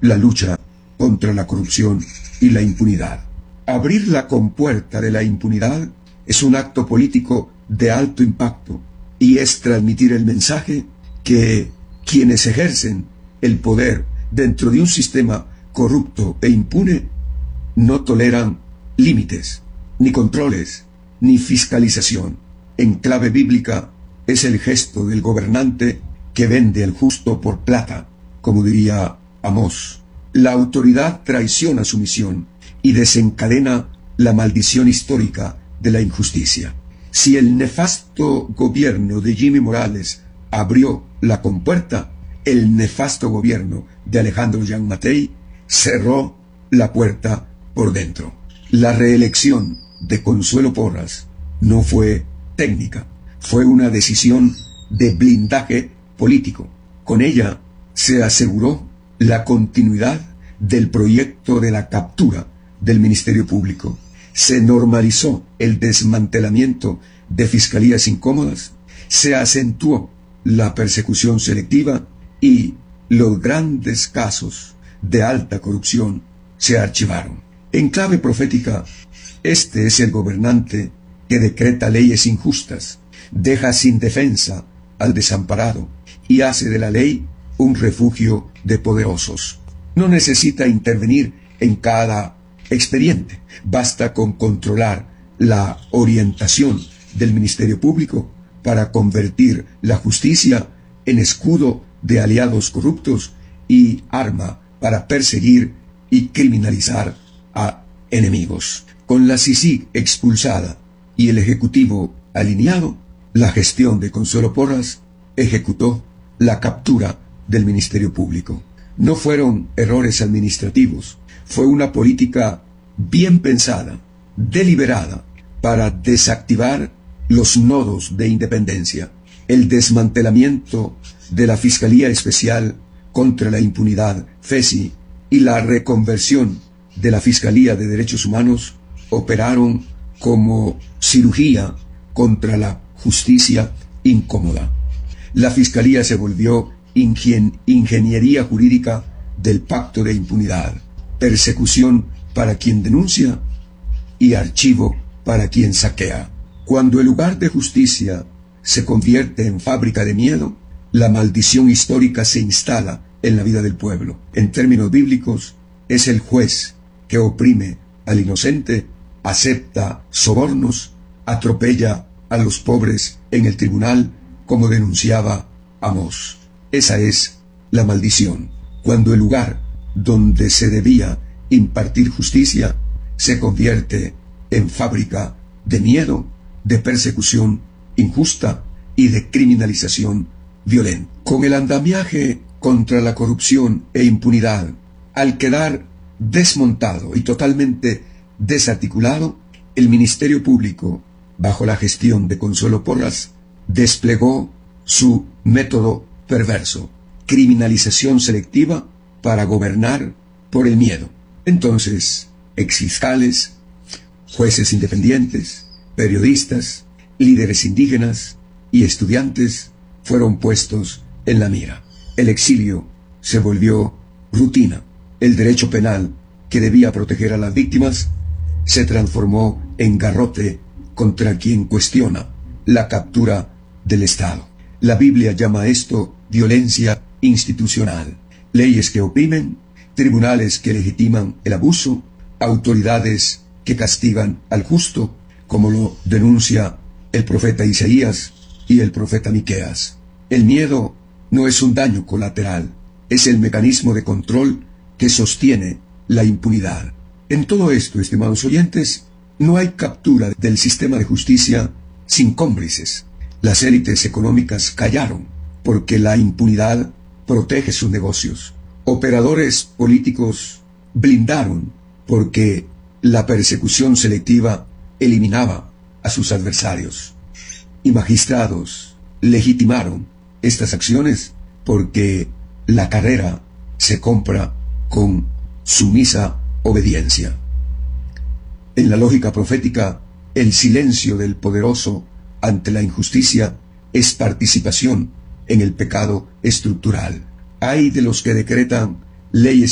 la lucha contra la corrupción y la impunidad. Abrir la compuerta de la impunidad es un acto político de alto impacto y es transmitir el mensaje que quienes ejercen el poder dentro de un sistema corrupto e impune no toleran límites, ni controles, ni fiscalización. En clave bíblica es el gesto del gobernante que vende al justo por plata, como diría Amós. La autoridad traiciona su misión y desencadena la maldición histórica de la injusticia. Si el nefasto gobierno de Jimmy Morales abrió la compuerta, el nefasto gobierno de Alejandro Giammattei cerró la puerta por dentro. La reelección de Consuelo Porras no fue técnica, fue una decisión de blindaje político. Con ella se aseguró la continuidad del proyecto de la captura del Ministerio Público. Se normalizó el desmantelamiento de fiscalías incómodas, se acentuó la persecución selectiva y los grandes casos de alta corrupción se archivaron. En clave profética, este es el gobernante que decreta leyes injustas, deja sin defensa al desamparado y hace de la ley un refugio de poderosos. No necesita intervenir en cada expediente, basta con controlar la orientación del Ministerio Público para convertir la justicia en escudo de aliados corruptos y arma para perseguir y criminalizar a enemigos. Con la CICIG expulsada y el Ejecutivo alineado, la gestión de Consuelo Porras ejecutó la captura del Ministerio Público. No fueron errores administrativos, fue una política bien pensada, deliberada, para desactivar los nodos de independencia, el desmantelamiento de la Fiscalía Especial contra la Impunidad, FESI, y la reconversión de la Fiscalía de Derechos Humanos operaron como cirugía contra la justicia incómoda. La Fiscalía se volvió ingeniería jurídica del pacto de impunidad, persecución para quien denuncia y archivo para quien saquea. Cuando el lugar de justicia se convierte en fábrica de miedo, la maldición histórica se instala en la vida del pueblo. En términos bíblicos, es el juez que oprime al inocente, acepta sobornos, atropella a los pobres en el tribunal, como denunciaba Amós. Esa es la maldición, cuando el lugar donde se debía impartir justicia se convierte en fábrica de miedo, de persecución injusta y de criminalización violenta. Con el andamiaje contra la corrupción e impunidad, al quedar desmontado y totalmente desarticulado, el Ministerio Público, bajo la gestión de Consuelo Porras, desplegó su método perverso, criminalización selectiva para gobernar por el miedo. Entonces, exfiscales, jueces independientes, periodistas, líderes indígenas y estudiantes fueron puestos en la mira. El exilio se volvió rutina. El derecho penal, que debía proteger a las víctimas, se transformó en garrote contra quien cuestiona la captura del Estado. La Biblia llama a esto violencia institucional. Leyes que oprimen, tribunales que legitiman el abuso, autoridades que castigan al justo, como lo denuncia el profeta Isaías y el profeta Miqueas. El miedo no es un daño colateral, es el mecanismo de control que sostiene la impunidad. En todo esto, estimados oyentes, no hay captura del sistema de justicia sin cómplices. Las élites económicas callaron porque la impunidad protege sus negocios. Operadores políticos blindaron porque la persecución selectiva eliminaba a sus adversarios. Y magistrados legitimaron estas acciones porque la carrera se compra con sumisa obediencia. En la lógica profética, el silencio del poderoso ante la injusticia es participación en el pecado estructural. Hay de los que decretan leyes